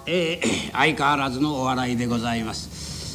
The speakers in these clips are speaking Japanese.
相変わらずのお笑いでございます。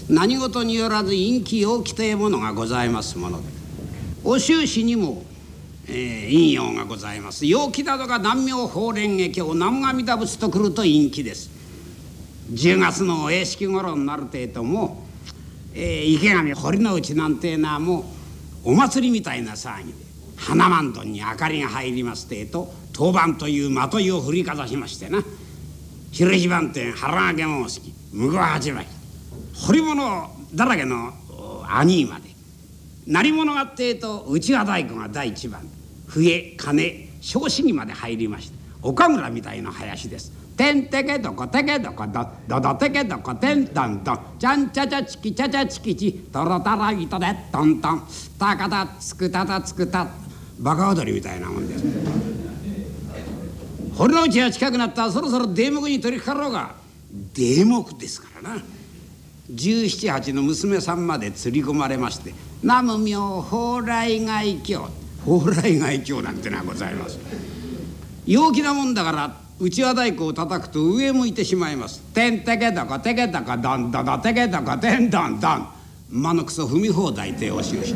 何事によらず陰気陽気というものがございますもので、お習字にも、陰陽がございます。陽気などが南明法蓮華経南無阿弥陀仏と来ると陰気です。10月のお会式頃になるてともう、池上堀之内なんてのはもうお祭りみたいな騒ぎで、花満堂に明かりが入りますてと当番というまといを振りかざしましてな、昼日番店腹掛け申し向こう八枚彫り物だらけの兄まで鳴り物がってと内輪太鼓が第一番、笛鐘小市議まで入りまして、岡村みたいな林です。てんてけどこてけどこどどどてけどこてんとんとんちゃんちゃちゃちきちゃちゃちきちとろたらいとでとんとんたかたつくたたつくた、バカ踊りみたいなもんです。堀之内が近くなったらそろそろ題目に取りかかろうが、題目ですからな。17、18の娘さんまで釣り込まれまして、南無妙法来外経、法来外経なんてのはございます。陽気なもんだから内輪太鼓を叩くと上向いてしまいます。てんてけどこてけどこどんどどてけどこてんどんどん、馬のくそ踏み放題っておしよし。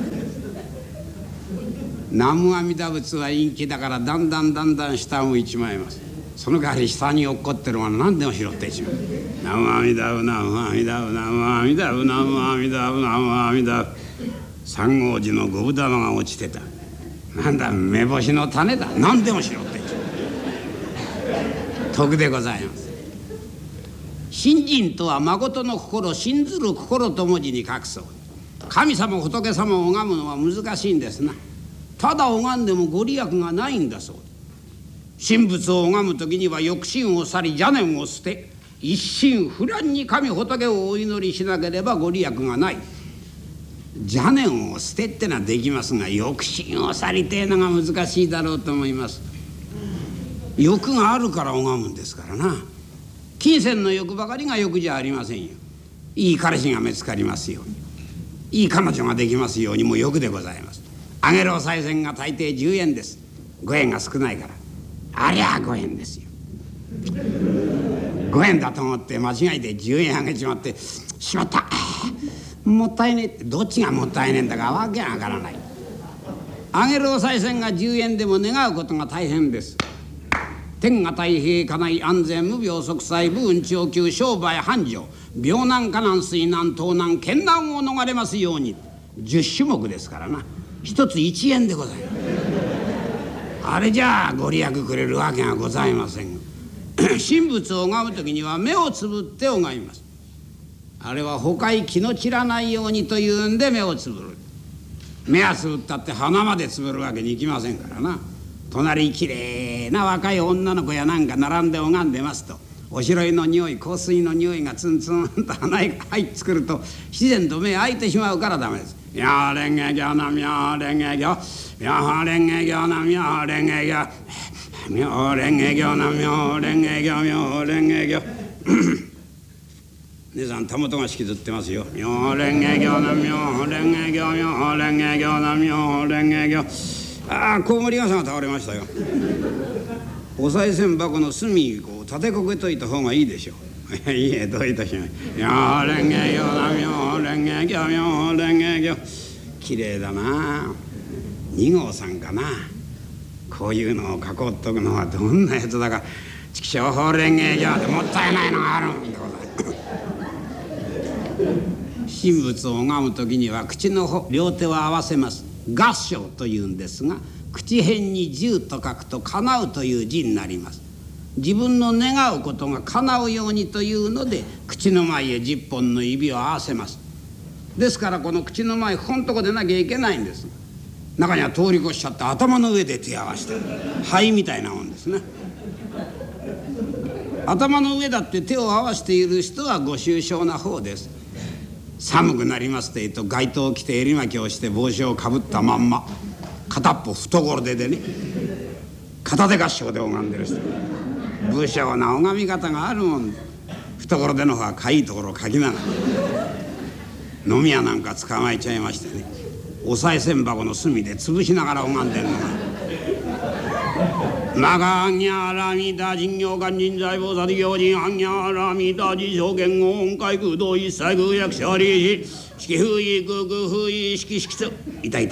南無阿弥陀仏は陰気だからだんだん下を向いちまいます。その代わり下に落っこってるもの何でも拾ってしまう。南無阿弥陀仏南無阿弥陀仏南無阿弥陀仏南無阿弥陀仏南無阿弥陀仏、三王子の五分玉が落ちてた。なんだ目星の種だ、何でも拾ってしまう。徳でございます。信心とは誠の心、信ずる心と文字に書くそう。神様仏様を拝むのは難しいんですな。ただ拝んでもご利益がないんだそう。神仏を拝む時には欲心を去り邪念を捨て、一心不乱に神仏をお祈りしなければご利益がない。邪念を捨てってのはできますが、欲心を去りてえのが難しいだろうと思います。欲があるから拝むんですからな。金銭の欲ばかりが欲じゃありませんよ。いい彼氏が見つかりますように、いい彼女ができますようにも欲でございます。あげるお賽銭が大抵10円です。5円が少ないから、ありゃ5円ですよ。5円だと思って間違えて10円あげちまって、しまった、もったいねえって、どっちがもったいねえんだかわけがわからない。あげるお賽銭が10円でも願うことが大変です。天下太平家内安全無病息災武運長久商売繁盛、病難火難水難盗難健難を逃れますように、10種目ですからな。一つ1円でございます。あれじゃあご利益くれるわけがございません。神仏を拝む時には目をつぶって拝みます。あれは他に気の散らないようにというんで目をつぶる。目はつぶったって鼻までつぶるわけにいきませんからな。隣にきれいな若い女の子やなんか並んで拝んでますと、おしろいの匂い、香水の匂いがツンツンと鼻に入ってくると自然と目開いてしまうからダメです。妙蓮華経な妙蓮華経、妙蓮華経な妙蓮華経、妙蓮華経な妙蓮華経、妙蓮華経。姉さんたもとが引きずってますよ。妙蓮華経な妙蓮華経、妙蓮華経な妙蓮華経。ああ、コウモリガサが倒れましたよ。お賽銭箱の隅こう立てこけといた方がいいでしょう。いいえ、どういたしましょう。妙蓮華経な妙蓮華経、妙蓮華経。きれいだな。2号さんかな。こういうのを囲っとくのはどんなやつだか。畜生法蓮華経ってもったいないのがあるんでございます。神仏を拝む時には口の両手を合わせます。合掌というんですが、口辺に十と書くと叶うという字になります。自分の願うことが叶うようにというので口の前へ10本の指を合わせます。ですからこの口の前ここのとこでなきゃいけないんです。中には通り越しちゃって頭の上で手を合わせて灰みたいなもんですね。頭の上だって手を合わせている人はご愁傷な方です。寒くなりますと街灯を着て襟巻きをして帽子をかぶったまんま、片っぽ懐手でね、片手合掌で拝んでる人、武将な拝み方があるもんで、懐手の方がかいいところをかきながら飲み屋なんか捕まえちゃいましてね、お賽銭箱の隅で潰しながら拝んでるのがマガアンニャラミタ人形官人財宝薩行人アンニャラミタ自証言音階空洞一切空役者利子式風意空空風意式式ついた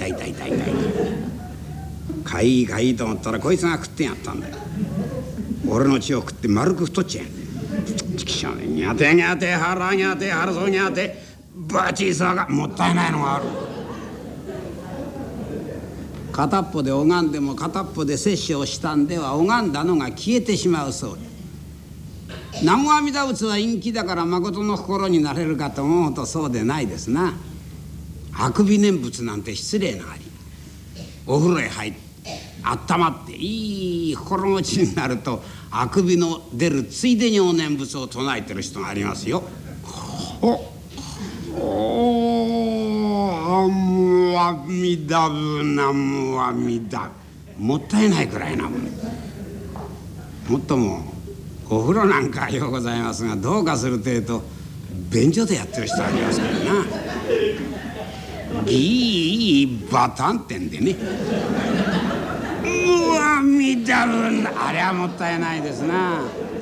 かいいと思ったらこいつが食ってやったんだよ。俺の血を食って丸く太っちゃうんだよ。ちきしょうねにゃてにゃて腹にゃて腹そうにゃてバチーさがもったいないのがある。片っぽで拝んでも片っぽで摂取をしたんでは拝んだのが消えてしまうそうで、南無阿弥陀仏は陰気だから誠の心になれるかと思うとそうでないですな。あくび念仏なんて失礼なあり、お風呂へ入って温まっていい心持ちになるとあくびの出るついでにお念仏を唱えてる人がありますよ。南無阿弥陀仏南無阿弥陀、もったいないくらいなもん。もっともお風呂なんかようございますが、どうかする程度便所でやってる人ありますからな。ギーバタンってんでね、阿弥陀仏あれはもったいないですな。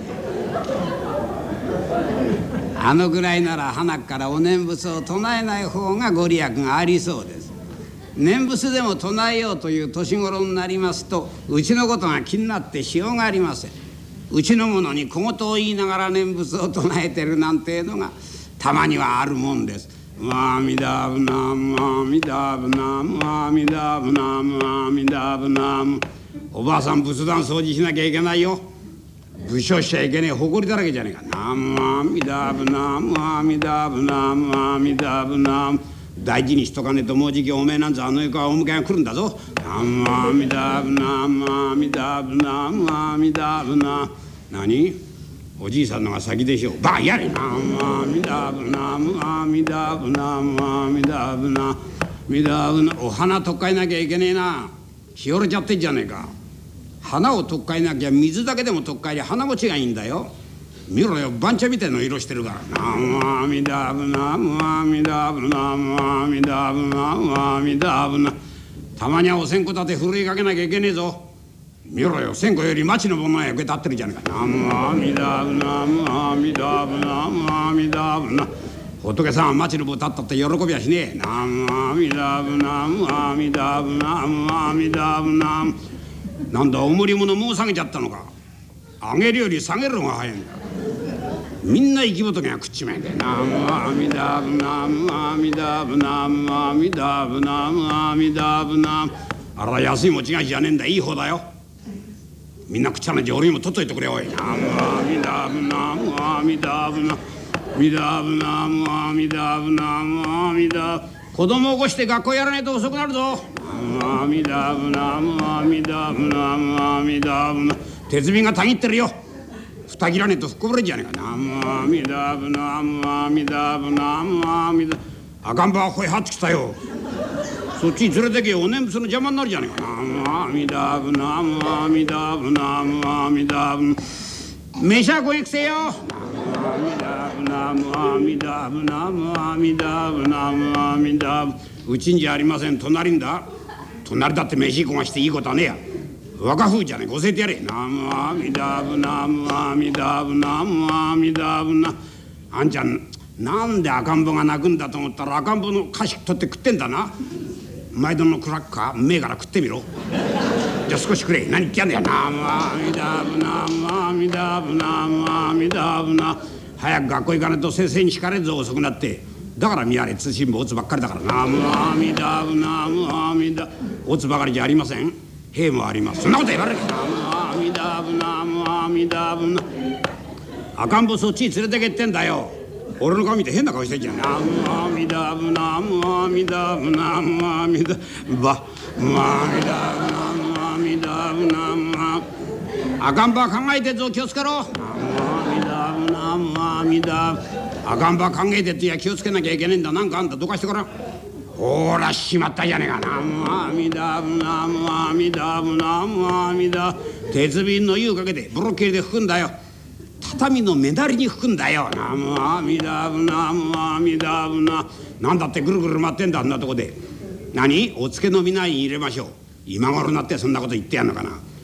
あのぐらいなら鼻からお念仏を唱えない方がご利益がありそうです。念仏でも唱えようという年頃になりますとうちのことが気になってしようがありません。うちの者に小言を言いながら念仏を唱えてるなんていうのがたまにはあるもんです。阿弥陀仏南無阿弥陀仏南無阿弥陀仏南無阿弥陀仏南無。おばあさん仏壇掃除しなきゃいけないよ。武将しちゃいけねえ埃だらけじゃねえか。南無阿弥陀仏南無阿弥陀仏南無阿弥陀仏南無。大事にしとかねえともうじきおめえなんざあの世からお迎えが来るんだぞ。南無阿弥陀仏南無阿弥陀仏南無阿弥陀仏南無。何おじいさんのが先でしょう。バカやれ。南無阿弥陀仏南無阿弥陀仏南無阿弥陀仏南無阿弥陀仏。お花とっかえなきゃいけねえな。しおれちゃってんじゃねえか。花をとっかえなきゃ水だけでもとっかえりゃ花持ちがいいんだよ。見ろよ番茶みたいな色してるから。南無阿弥陀仏南無阿弥陀仏南無阿弥陀仏南無阿弥陀仏。たまにはお線香立てふるいかけなきゃいけねえぞ。見ろよ線香より町のものが焼け立ってるじゃねえか。南無阿弥陀仏南無阿弥陀仏南無阿弥陀仏。仏さんは町の棒立ったって喜びはしねえ。南無阿弥陀仏南無阿弥陀仏南無阿弥陀仏南無。なんだおもり物もう下げちゃったのか。上げるより下げるのが早いんだ。みんな生き仏が食っちまえんだよ。南無阿弥陀仏南無阿弥陀仏南無阿弥陀仏南無阿弥陀仏南無。あら安い餅菓子じゃねえんだ。いい方だよ。みんな食っちゃねえじゃ俺にも取っといてくれおい。南無阿弥陀仏南無阿弥陀仏南無阿弥陀仏南無阿弥陀仏。子供を起こして学校やらないと遅くなるぞ。南無阿弥陀仏南無阿弥陀仏南無阿弥陀仏。鉄瓶がたぎってるよ。蓋切らねえとふっこぼれんじゃねえか。南無阿弥陀仏南無阿弥陀仏南無阿弥陀。赤ん坊はここへ張ってきたよ。そっちに連れてけよ。お念仏の邪魔になるじゃねえか。南無阿弥陀仏南無阿弥陀仏南無阿弥陀仏。飯はごゆくせよ。南無阿弥陀仏南無阿弥陀仏南無阿弥陀仏。うちんじゃありません。隣んだ。隣だって飯こがしていいことはねえや。若風じゃねえ。ご教えてやれ。南無阿弥陀仏南無阿弥陀仏南無阿弥陀仏。あんちゃんなんで赤ん坊が泣くんだと思ったら赤ん坊の菓子取って食ってんだな。毎度のクラッカー目から食ってみろ。じゃあ少しくれ。何言ってやんだよ。南無阿弥陀仏南無阿弥陀仏南無阿弥陀仏。早く学校行かないと先生に叱かれるぞ遅くなって。だから見やれ通信簿打つばっかりだから。南無阿弥陀仏南無阿弥陀。打つばかりじゃありません。兵もあります。そんなこと言われる。南無阿弥陀仏南無阿弥陀仏。赤ん坊そっちに連れてけってんだよ。俺の顔見て変な顔してんじゃん。南無阿弥陀仏南無阿弥陀仏南無阿弥陀仏阿弥陀仏南無阿弥陀仏南無阿弥陀。赤ん坊は考えてぞ気をつけろ。南無阿弥陀仏南無阿弥陀仏。赤ん坊は考えてってや気をつけなきゃいけねえんだ。なんかあんたどかしてから。ほらしまったじゃねえか。南無阿弥陀仏南無阿弥陀仏南無阿弥陀。鉄瓶の湯をかけてブロッケリで拭くんだよ。畳の目なりに吹くんだよ。南無阿弥陀仏南無阿弥陀仏。なんだってぐるぐる回ってんだあんなとこで。何お漬けのみないに入れましょう。今頃になってそんなこと言ってやんのかな。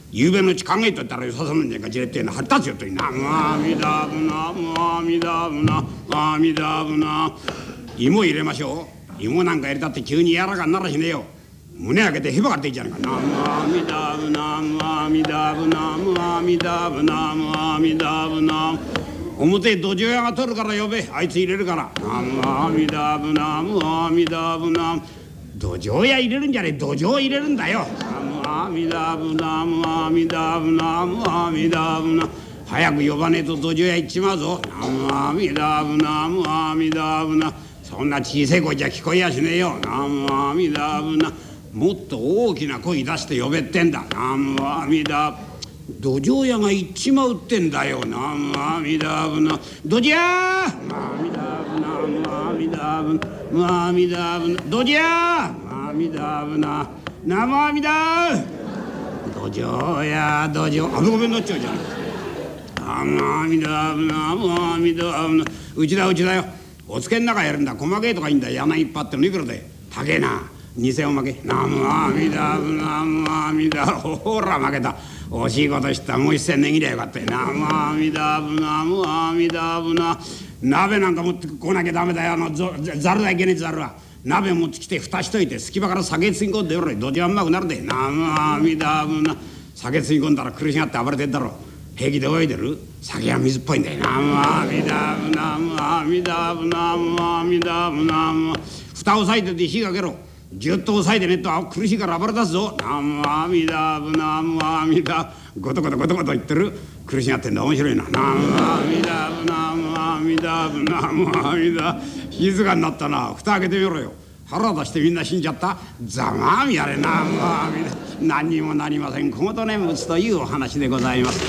ゆうべのうち考えとったらよさそうなんじゃんかじれってえの腹立つよとにな。あみだぶなあみだぶなあみだぶな。芋入れましょう。芋なんか入れたって急に柔らかにならしねえよ。胸開けてへばかっていいじゃないかな。あみだぶなあみだぶなあみだぶなあみだぶな。表土壌屋が取るから呼べ、あいつ入れるから。あみだぶなあみだぶな。土壌屋入れるんじゃねえ、土壌入れるんだよ。あみだぶなあみだぶなあみだぶな。早く呼ばねえと土壌屋行っちまうぞ。あみだぶなあみだぶな。そんな小さい声じゃ聞こえやしねえよ。あみだぶな。もっと大きな声出して呼べってんだ。あみだ。土壌屋が行っちまうってんだよ。あみだぶな。土壌屋あみだぶなあみだぶなあみだぶな。土壌屋あみだぶな生あみだ。土壌屋土壌あごめんなっちゃうじゃん。あみだぶなあみだぶな。うちだよ。おつけん中やるんだ。細けえとかいいんだ。柳一発ってのいくらで高えな。2000おまけ。あみだぶなあみだ。ほら負けた。惜しいことした。もう1000年切りゃよかったよ。あみだぶなあみだぶな。鍋なんか持ってこなきゃダメだよ。ざるだいけねえざるは。鍋持ってきて蓋しといて隙間から酒つぎ込んでよろい。どっちがうまくなるで。あみだぶな。酒つぎ込んだら苦しがって暴れてんだろ。平気で泳いでる。酒は水っぽいんだよ。あみだぶなあみだぶなあみだぶな。蓋を押さえてて火かけろ。ぎゅっと押さえてねっと苦しいから暴れ出すぞ。あみだぶなあみだ。ゴトゴト言ってる。苦しがってんだ。面白いな。あみだぶなあみだぶなあみだ。静かになったな。蓋開けてみろよ。腹出してみんな死んじゃった。ざまあみやれなあみだ。何にもなりません。小言念仏というお話でございます。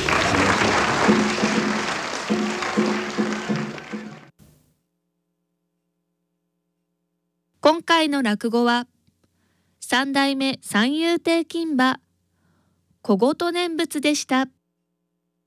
今回の落語は三代目三遊亭金馬小言念仏でした。